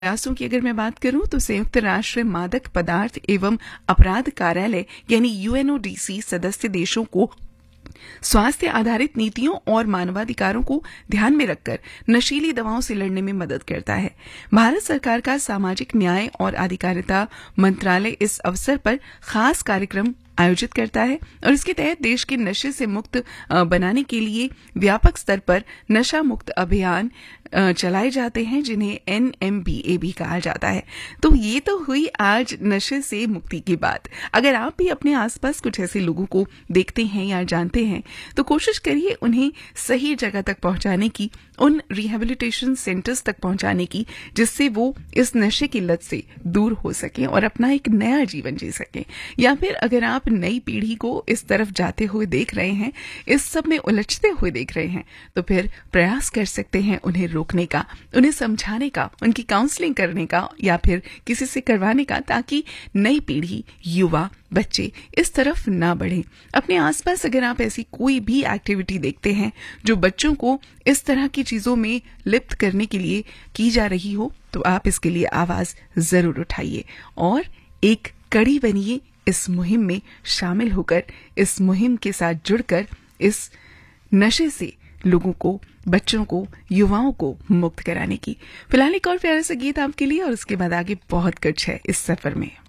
प्रयासों की अगर मैं बात करूं तो संयुक्त राष्ट्र मादक पदार्थ एवं अपराध कार्यालय यानी यूएनओडीसी सदस्य देशों को स्वास्थ्य आधारित नीतियों और मानवाधिकारों को ध्यान में रखकर नशीली दवाओं से लड़ने में मदद करता है। भारत सरकार का सामाजिक न्याय और अधिकारिता मंत्रालय इस अवसर पर खास कार्यक्रम आयोजित करता है और इसके तहत देश के नशे से मुक्त बनाने के लिए व्यापक स्तर पर नशा मुक्त अभियान चलाए जाते हैं, जिन्हें NMBA भी कहा जाता है। तो ये तो हुई आज नशे से मुक्ति की बात। अगर आप भी अपने आसपास कुछ ऐसे लोगों को देखते हैं या जानते हैं तो कोशिश करिए उन्हें सही जगह तक पहुंचाने की, उन रिहेबिलिटेशन सेंटर्स तक पहुंचाने की जिससे वो इस नशे की लत से दूर हो सकें और अपना एक नया जीवन जी सकें। या फिर अगर आप नई पीढ़ी को इस तरफ जाते हुए देख रहे हैं, इस सब में उलझते हुए देख रहे हैं, तो फिर प्रयास कर सकते हैं उन्हें रोकने का, उन्हें समझाने का, उनकी काउंसलिंग करने का या फिर किसी से करवाने का, ताकि नई पीढ़ी, युवा, बच्चे इस तरफ ना बढ़े। अपने आसपास अगर आप ऐसी कोई भी एक्टिविटी देखते हैं जो बच्चों को इस तरह की चीजों में लिप्त करने के लिए की जा रही हो, तो आप इसके लिए आवाज जरूर उठाइए और एक कड़ी बनिए इस मुहिम में शामिल होकर, इस मुहिम के साथ जुड़कर इस नशे से लोगों को, बच्चों को, युवाओं को मुक्त कराने की। फिलहाल एक और प्यारा सा गीत आपके लिए और उसके बाद आगे बहुत कुछ है इस सफर में।